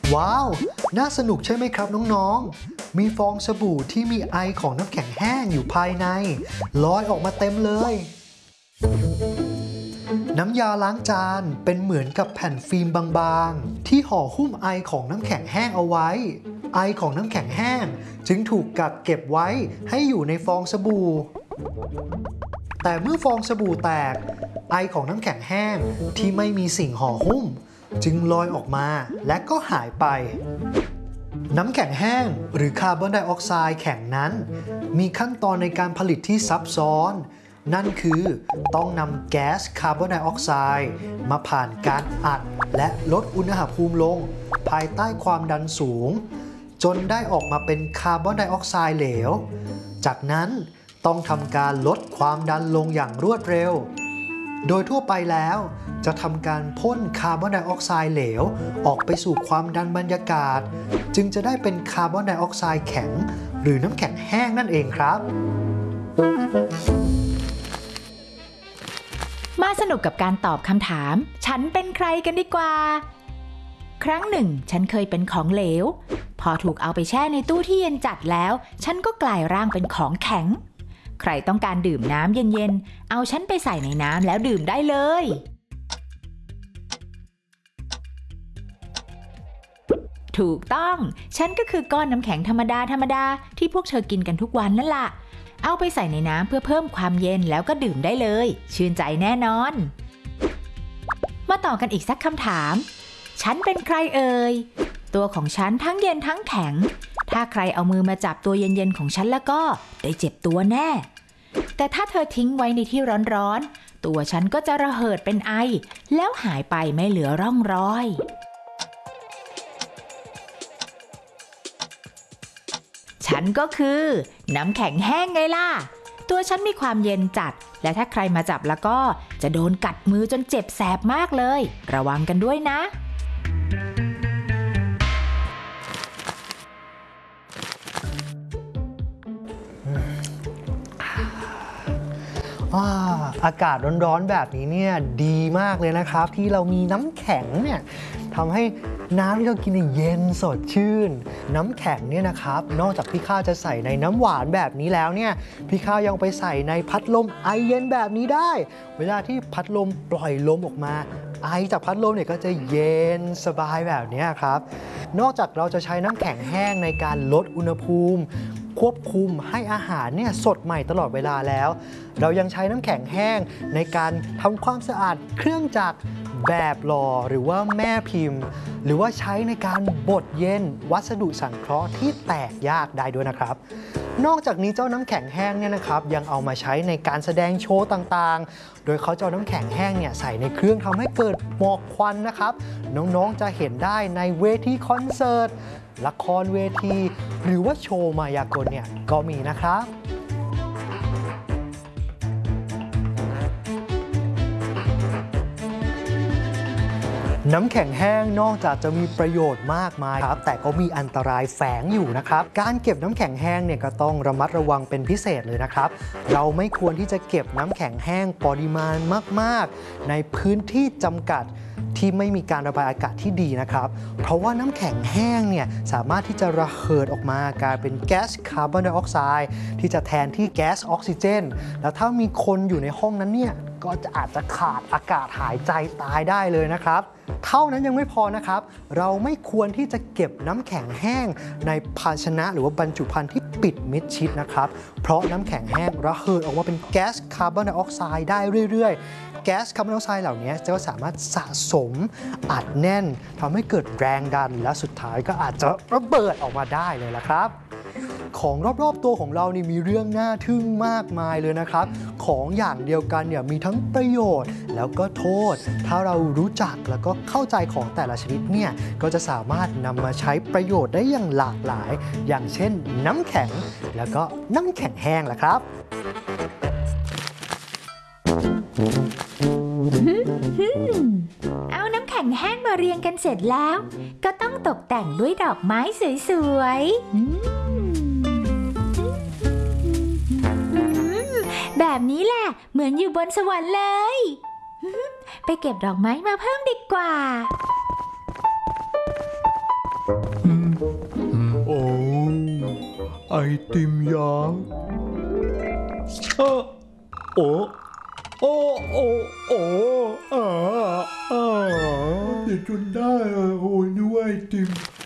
ว้าวน่าสนุกใช่ไหมครับน้องๆมีฟองสบู่ที่มีไอของน้ำแข็งแห้งอยู่ภายในลอยออกมาเต็มเลยน้ำยาล้างจานเป็นเหมือนกับแผ่นฟิล์มบางๆที่ห่อหุ้มไอของน้ำแข็งแห้งเอาไว้ไอของน้ำแข็งแห้งจึงถูกกักเก็บไว้ให้อยู่ในฟองสบู่แต่เมื่อฟองสบู่แตกไอของน้ำแข็งแห้งที่ไม่มีสิ่งห่อหุ้มจึงลอยออกมาและก็หายไปน้ำแข็งแห้งหรือคาร์บอนไดออกไซด์แข็งนั้นมีขั้นตอนในการผลิตที่ซับซ้อนนั่นคือต้องนำแก๊สคาร์บอนไดออกไซด์มาผ่านการอัดและลดอุณหภูมิลงภายใต้ความดันสูงจนได้ออกมาเป็นคาร์บอนไดออกไซด์เหลวจากนั้นต้องทำการลดความดันลงอย่างรวดเร็วโดยทั่วไปแล้วจะทำการพ่นคาร์บอนไดออกไซด์เหลวออกไปสู่ความดันบรรยากาศจึงจะได้เป็นคาร์บอนไดออกไซด์แข็งหรือน้ำแข็งแห้งนั่นเองครับมาสนุกกับการตอบคำถามฉันเป็นใครกันดีกว่าครั้งหนึ่งฉันเคยเป็นของเหลวพอถูกเอาไปแช่ในตู้ที่เย็นจัดแล้วฉันก็กลายร่างเป็นของแข็งใครต้องการดื่มน้ำเย็นๆเอาฉันไปใส่ในน้ำแล้วดื่มได้เลยถูกต้องฉันก็คือก้อนน้ำแข็งธรรมดาที่พวกเธอกินกันทุกวันนั่นล่ะเอาไปใส่ในน้ำเพื่อเพิ่มความเย็นแล้วก็ดื่มได้เลยชื่นใจแน่นอนมาต่อกันอีกสักคำถามฉันเป็นใครเอ่ยตัวของฉันทั้งเย็นทั้งแข็งถ้าใครเอามือมาจับตัวเย็นๆของฉันแล้วก็ได้เจ็บตัวแน่แต่ถ้าเธอทิ้งไว้ในที่ร้อนๆตัวฉันก็จะระเหิดเป็นไอแล้วหายไปไม่เหลือร่องรอยฉันก็คือน้ำแข็งแห้งไงล่ะตัวฉันมีความเย็นจัดและถ้าใครมาจับแล้วก็จะโดนกัดมือจนเจ็บแสบมากเลยระวังกันด้วยนะอากาศร้อนๆแบบนี้เนี่ยดีมากเลยนะครับที่เรามีน้ำแข็งเนี่ยทำให้น้ำที่เรากินเย็นสดชื่นน้ำแข็งเนี่ยนะครับนอกจากพี่ข้าวจะใส่ในน้ำหวานแบบนี้แล้วเนี่ยพี่ข้าวยังไปใส่ในพัดลมไอเย็นแบบนี้ได้เวลาที่พัดลมปล่อยลมออกมาไอจากพัดลมเนี่ยก็จะเย็นสบายแบบนี้ครับนอกจากเราจะใช้น้ำแข็งแห้งในการลดอุณหภูมิควบคุมให้อาหารเนี่ยสดใหม่ตลอดเวลาแล้วเรายังใช้น้ำแข็งแห้งในการทำความสะอาดเครื่องจักรแบบหล่อหรือว่าแม่พิมพ์หรือว่าใช้ในการบดเย็นวัสดุสังเคราะห์ที่แตกยากได้ด้วยนะครับนอกจากนี้เจ้าน้ำแข็งแห้งเนี่ยนะครับยังเอามาใช้ในการแสดงโชว์ต่างๆโดยเขาจะเอาน้ำแข็งแห้งเนี่ยใส่ในเครื่องทำให้เกิดหมอกควันนะครับน้องๆจะเห็นได้ในเวทีคอนเสิร์ตละครเวทีหรือว่าโชว์มายากลเนี่ยก็มีนะครับน้ำแข็งแห้งนอกจากจะมีประโยชน์มากมายครับแต่ก็มีอันตรายแฝงอยู่นะครับการเก็บน้ำแข็งแห้งเนี่ยก็ต้องระมัดระวังเป็นพิเศษเลยนะครับเราไม่ควรที่จะเก็บน้ำแข็งแห้งปริมาณมากๆในพื้นที่จำกัดที่ไม่มีการระบายอากาศที่ดีนะครับเพราะว่าน้ำแข็งแห้งเนี่ยสามารถที่จะระเหิดออกมากลายเป็นแก๊สคาร์บอนไดออกไซด์ที่จะแทนที่แก๊สออกซิเจนแล้วถ้ามีคนอยู่ในห้องนั้นเนี่ยก็อาจจะขาดอากาศหายใจตายได้เลยนะครับเท่านั้นยังไม่พอนะครับเราไม่ควรที่จะเก็บน้ำแข็งแห้งในภาชนะหรือว่าบรรจุภัณฑ์ที่ปิดมิดชิดนะครับเพราะน้ำแข็งแห้งระเหิดออกมาเป็นแก๊สคาร์บอนไดออกไซด์ได้เรื่อยๆแก๊สคาร์บอนไดออกไซด์เหล่านี้จะสามารถสะสมอัดแน่นทำให้เกิดแรงดันและสุดท้ายก็อาจจะระเบิดออกมาได้เลยละครับของรอบๆตัวของเรานี่มีเรื่องน่าทึ่งมากมายเลยนะครับของอย่างเดียวกันเนี่ยมีทั้งประโยชน์แล้วก็โทษถ้าเรารู้จักแล้วก็เข้าใจของแต่ละชนิดเนี่ยก็จะสามารถนำมาใช้ประโยชน์ได้อย่างหลากหลายอย่างเช่นน้ำแข็งแล้วก็น้ำแข็งแห้งล่ะครับเอาน้ำแข็งแห้งมาเรียงกันเสร็จแล้วก็ต้องตกแต่งด้วยดอกไม้สวยๆแบบนี้แหละเหมือนอยู่บนสวรรค์เลยไปเก็บดอกไม้มาเพิ่มดีกว่าไอติมยักษ์โอ้โอ้โอ้โอ้ติดจนได้โอ้ยนึกว่าไอติม